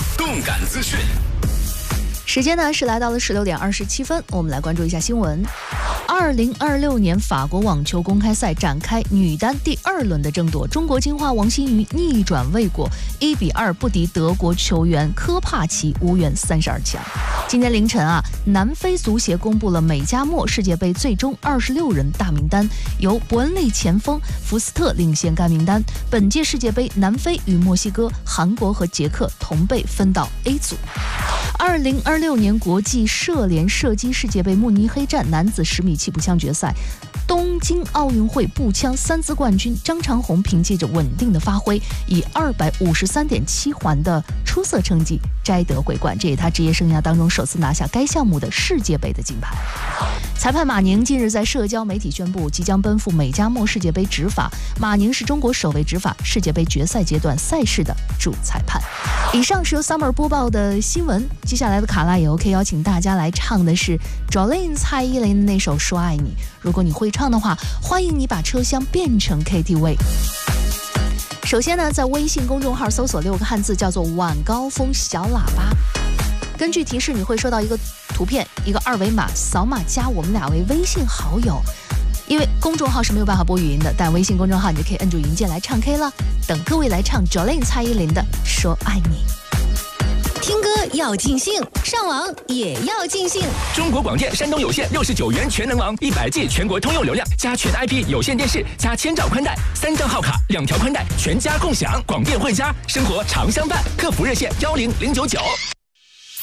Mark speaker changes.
Speaker 1: 动感资讯。
Speaker 2: 时间呢是来到了16点27分，我们来关注一下新闻。2026年法国网球公开赛展开女单第2轮的争夺，中国金花王欣瑜逆转未果，1比2不敌德国球员科帕奇，无缘32强。今天凌晨南非足协公布了美加墨世界杯最终26人大名单，由伯恩利前锋福斯特领衔该名单。本届世界杯，南非与墨西哥、韩国和捷克同被分到 A 组。2026年国际射联射击世界杯慕尼黑站男子10米气步枪决赛，东京奥运会步枪3姿冠军张长虹凭借着稳定的发挥，以253.7环的出色成绩摘得桂冠，这也他职业生涯当中首次拿下该项目的世界杯的金牌。裁判马宁近日在社交媒体宣布即将奔赴美加墨世界杯执法，马宁是中国首位执法世界杯决赛阶段赛事的主裁判。以上是由 Summer 播报的新闻，接下来的卡拉也 OK， 邀请大家来唱的是 Jolin 蔡依林的那首《说爱你》。如果你会唱的话，欢迎你把车厢变成 KTV。首先呢，在微信公众号搜索6个汉字，叫做晚高峰小喇叭。根据提示，你会收到一个图片，一个2维码，扫码加我们2为微信好友。因为公众号是没有办法播语音的，但微信公众号你就可以摁住语音键来唱 K 了。等各位来唱 Jolin 蔡依林的《说爱你》。
Speaker 3: 听歌要尽兴，上网也要尽兴。
Speaker 1: 中国广电山东有线69元全能王，100G 全国通用流量，加全 IP 有线电视，加千兆宽带，3账号卡，2条宽带，全家共享。广电汇家，生活常相伴。客服热线10-099。